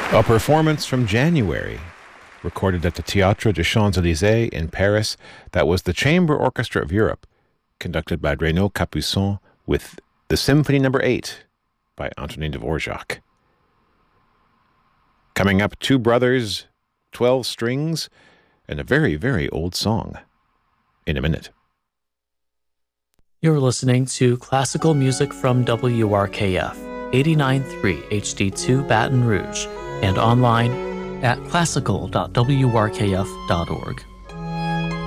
A performance from January, recorded at the Théâtre des Champs-Élysées in Paris, that was the Chamber Orchestra of Europe, conducted by Renaud Capuçon with the Symphony No. 8 by Antonin Dvorak. Coming up, Two Brothers, 12 Strings, and a very, very old song in a minute. You're listening to classical music from WRKF, 89.3 HD2 Baton Rouge, and online at classical.wrkf.org.